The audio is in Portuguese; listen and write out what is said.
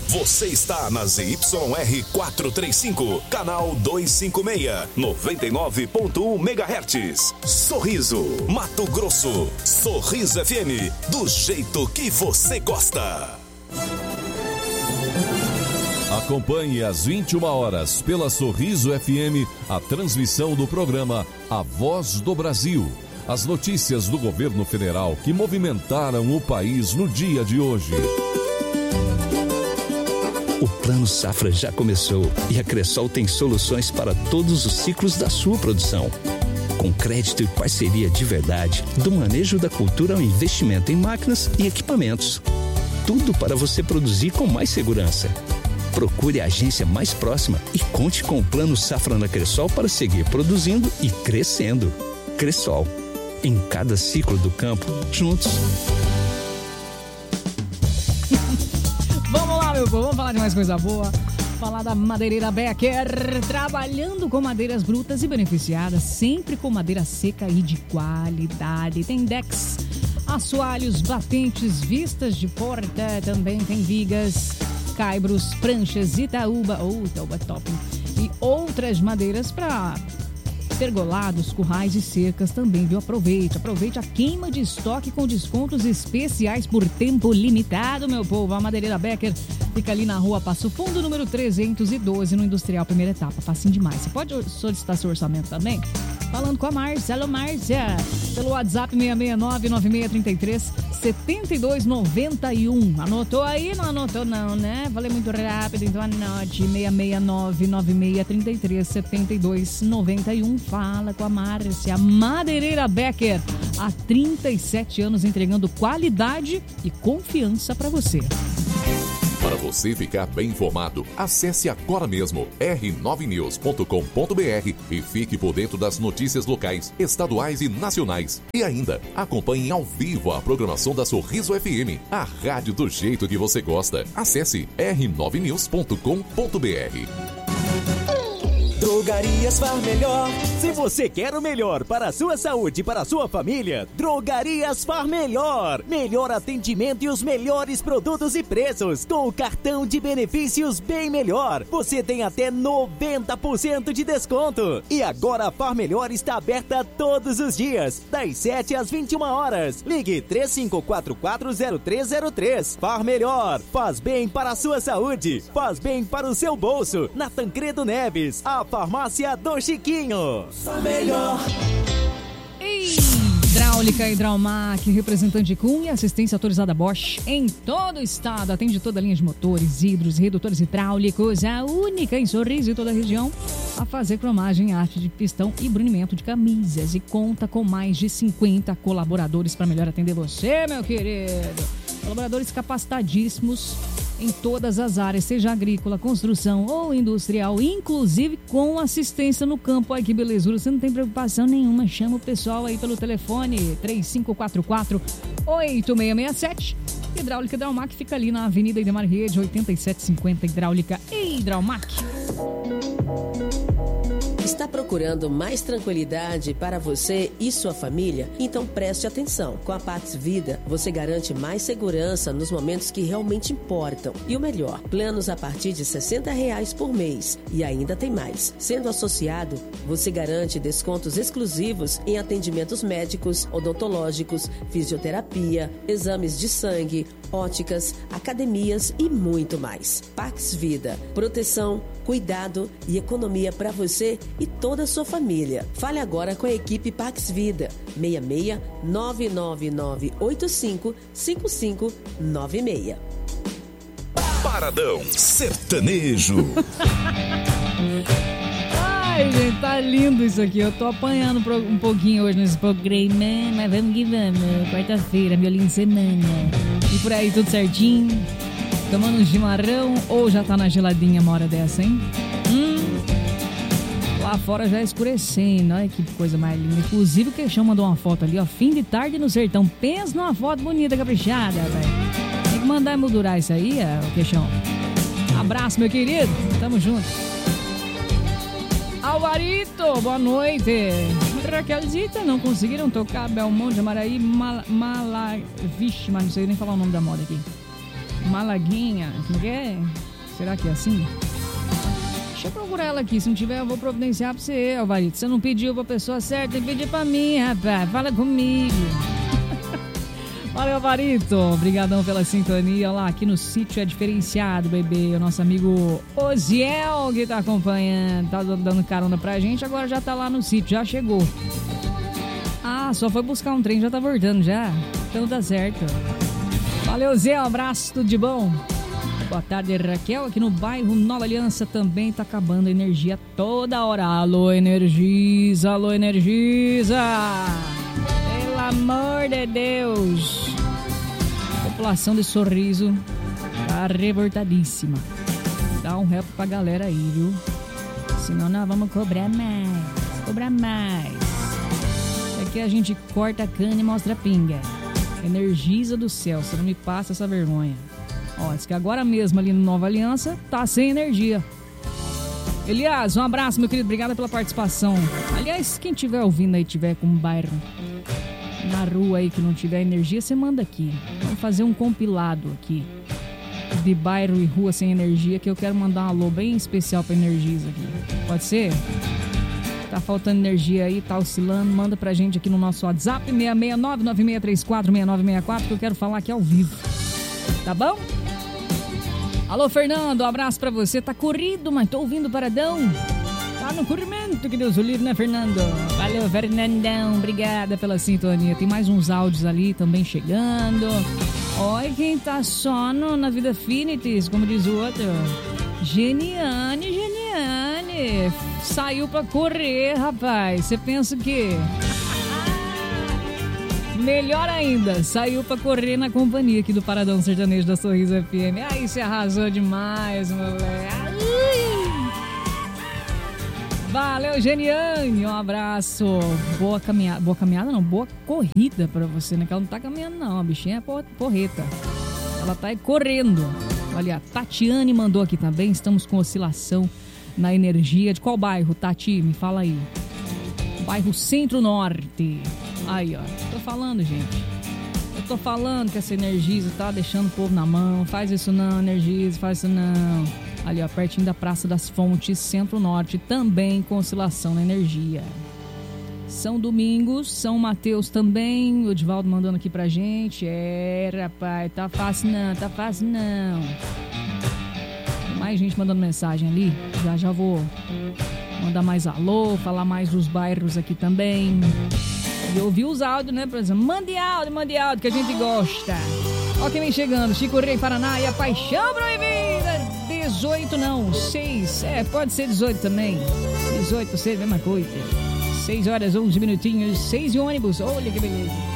Você está na ZYR 435, canal 256, 99.1 MHz. Sorriso, Mato Grosso. Sorriso FM, do jeito que você gosta. Acompanhe às 21 horas pela Sorriso FM a transmissão do programa A Voz do Brasil. As notícias do governo federal que movimentaram o país no dia de hoje. O Plano Safra já começou e a Cressol tem soluções para todos os ciclos da sua produção. Com crédito e parceria de verdade, do manejo da cultura ao investimento em máquinas e equipamentos. Tudo para você produzir com mais segurança. Procure a agência mais próxima e conte com o Plano Safra na Cressol para seguir produzindo e crescendo. Cressol. Em cada ciclo do campo, juntos. Vamos lá, meu povo, vamos falar de mais coisa boa. Falar da Madeireira Becker, trabalhando com madeiras brutas e beneficiadas, sempre com madeira seca e de qualidade. Tem decks, assoalhos, batentes, vistas de porta, também tem vigas, caibros, pranchas, Itaúba top, e outras madeiras para pergolados, currais e cercas também, viu? Aproveite a queima de estoque com descontos especiais por tempo limitado, meu povo. A Madeireira Becker fica ali na rua Passo Fundo, número 312, no Industrial, primeira etapa. Facinho demais. Você pode solicitar seu orçamento também? Falando com a Márcia. Alô, Márcia. Pelo WhatsApp 669-9633-7291. Anotou aí? Não anotou não, né? Falei muito rápido, então anote. 669-9633-7291. Fala com a Márcia. Madeireira Becker. Há 37 anos entregando qualidade e confiança para você. Para você ficar bem informado, acesse agora mesmo r9news.com.br e fique por dentro das notícias locais, estaduais e nacionais. E ainda, acompanhe ao vivo a programação da Sorriso FM, a rádio do jeito que você gosta. Acesse r9news.com.br. Drogarias Far Melhor. Se você quer o melhor para a sua saúde e para a sua família, Drogarias Far Melhor. Melhor atendimento e os melhores produtos e preços. Com o cartão de benefícios Bem Melhor, você tem até 90% de desconto. E agora a Far Melhor está aberta todos os dias, das 7 às 21 horas. Ligue 35440303. Far Melhor. Faz bem para a sua saúde. Faz bem para o seu bolso. Na Tancredo Neves, a farmácia do Chiquinho. Só melhor. Hidráulica Hidraumac, representante Kuhn e assistência autorizada Bosch em todo o estado. Atende toda a linha de motores, hidros, redutores hidráulicos. A única em Sorriso e toda a região a fazer cromagem, arte de pistão e brunimento de camisas. E conta com mais de 50 colaboradores para melhor atender você, meu querido. Colaboradores capacitadíssimos em todas as áreas, seja agrícola, construção ou industrial, inclusive com assistência no campo. Ai, que belezura, você não tem preocupação nenhuma. Chama o pessoal aí pelo telefone 3544-8667. Hidráulica Hidraumac fica ali na Avenida Idemar Rede, 8750. Hidráulica Hidraumac. Está procurando mais tranquilidade para você e sua família? Então preste atenção. Com a Pax Vida, você garante mais segurança nos momentos que realmente importam. E o melhor, planos a partir de R$60 por mês. E ainda tem mais. Sendo associado, você garante descontos exclusivos em atendimentos médicos, odontológicos, fisioterapia, exames de sangue, óticas, academias e muito mais. Pax Vida. Proteção, cuidado e economia para você e toda a sua família. Fale agora com a equipe Pax Vida. 66 99985 5596. Paradão Sertanejo. Ai, gente, tá lindo isso aqui. Eu tô apanhando um pouquinho hoje nesse programa, mas vamos que vamos. Quarta-feira, violinho de semana. E por aí, tudo certinho? Tomando um chimarrão ou já tá na geladinha uma hora dessa, hein? Lá fora já escurecendo. Olha que coisa mais linda. Inclusive o Queixão mandou uma foto ali, ó. Fim de tarde no sertão. Pensa numa foto bonita, caprichada, velho. Tem que mandar emoldurar isso aí, ó, Queixão. Abraço, meu querido. Tamo junto. Alvarito, boa noite. Raquelzita, não conseguiram tocar Belmonte, Amaraí, Vixe, mas não sei nem falar o nome da moda aqui. Malaguinha. Como é? Será que é assim? Deixa eu procurar ela aqui. Se não tiver, eu vou providenciar pra você, Alvarito. Você não pediu pra pessoa certa, tem que pedir pra mim, rapaz. Fala comigo. Valeu, Alvarito. Obrigadão pela sintonia. Olha lá, aqui no sítio é diferenciado, bebê. O nosso amigo Oziel que tá acompanhando, tá dando carona pra gente. Agora já tá lá no sítio, já chegou. Ah, só foi buscar um trem, já tá voltando já. Então tá certo. Valeu, Zé, um abraço, tudo de bom. Boa tarde, Raquel. Aqui no bairro Nova Aliança também tá acabando a energia toda hora. Alô, Energisa, alô, Energisa. Pelo amor de Deus. A população de Sorriso tá revoltadíssima. Dá um rap pra galera aí, viu? Senão nós vamos cobrar mais. Cobrar mais. Aqui a gente corta a cana e mostra a pinga. Energisa do céu, você não me passa essa vergonha. Ó, diz que agora mesmo ali no Nova Aliança tá sem energia. Elias, um abraço, meu querido, obrigado pela participação. Aliás, quem tiver ouvindo aí, tiver com um bairro na rua aí que não tiver energia, você manda aqui. Vamos fazer um compilado aqui de bairro e rua sem energia, que eu quero mandar um alô bem especial pra Energisa aqui. Pode ser? Tá faltando energia aí, tá oscilando, manda pra gente aqui no nosso WhatsApp 669-9634-6964, que eu quero falar aqui ao vivo. Tá bom? Alô, Fernando, um abraço pra você. Tá corrido, mas tô ouvindo o Paradão. Tá no corrimento, que Deus o livre, né, Fernando? Valeu, Fernandão, obrigada pela sintonia. Tem mais uns áudios ali também chegando. Olha quem tá só na Vida Finities, como diz o outro. Geniane. Saiu pra correr, rapaz. Você pensa o quê? Melhor ainda, saiu pra correr na companhia aqui do Paradão Sertanejo da Sorriso FM. Aí você arrasou demais, moleque. Valeu, Geniane. Um abraço. Boa caminhada não, boa corrida pra você, né? Que ela não tá caminhando não, a bichinha é porreta. Ela tá aí correndo. Olha, a Tatiane mandou aqui também. Estamos com oscilação na energia. De qual bairro, Tati? Me fala aí. Bairro Centro-Norte. Aí, ó. Tô falando, gente. Eu tô falando que essa Energisa tá deixando o povo na mão. Faz isso não, Energisa, faz isso não. Ali, ó, pertinho da Praça das Fontes, Centro-Norte, também com oscilação na energia. São Domingos, São Mateus também. O Edivaldo mandando aqui pra gente. Rapaz, tá fácil não. Mais gente mandando mensagem ali. Já vou mandar mais alô, falar mais dos bairros aqui também. E ouvir os áudios, né? Por exemplo, mande áudio, que a gente gosta. Ó quem vem chegando, Chico Rei, Paraná, e a Paixão Proibida. 18 não, 6. Pode ser 18 também. 18, 6, mesma coisa. 6 horas, 11 minutinhos, 6 e ônibus. Olha que beleza.